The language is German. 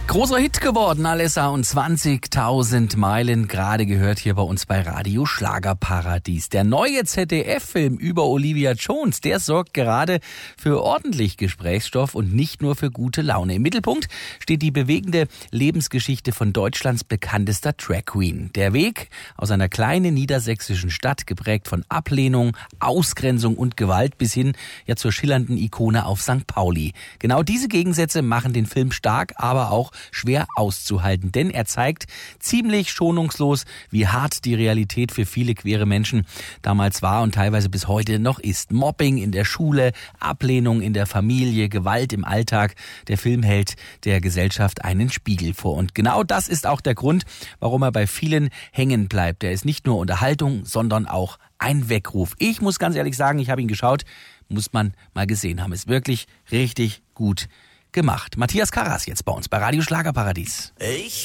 Großer Hit geworden, Alessa und 20.000 Meilen, gerade gehört hier bei uns bei Radio Schlagerparadies. Der neue ZDF-Film über Olivia Jones, der sorgt gerade für ordentlich Gesprächsstoff und nicht nur für gute Laune. Im Mittelpunkt steht die bewegende Lebensgeschichte von Deutschlands bekanntester Drag Queen. Der Weg aus einer kleinen niedersächsischen Stadt, geprägt von Ablehnung, Ausgrenzung und Gewalt, bis hin zur schillernden Ikone auf St. Pauli. Genau diese Gegensätze machen den Film stark, aber auch schwer auszuhalten, denn er zeigt ziemlich schonungslos, wie hart die Realität für viele queere Menschen damals war und teilweise bis heute noch ist. Mobbing in der Schule, Ablehnung in der Familie, Gewalt im Alltag. Der Film hält der Gesellschaft einen Spiegel vor. Und genau das ist auch der Grund, warum er bei vielen hängen bleibt. Er ist nicht nur Unterhaltung, sondern auch ein Weckruf. Ich muss ganz ehrlich sagen, ich habe ihn geschaut, muss man mal gesehen haben. Ist wirklich richtig gut gemacht. Matthias Karas jetzt bei uns bei Radio Schlagerparadies.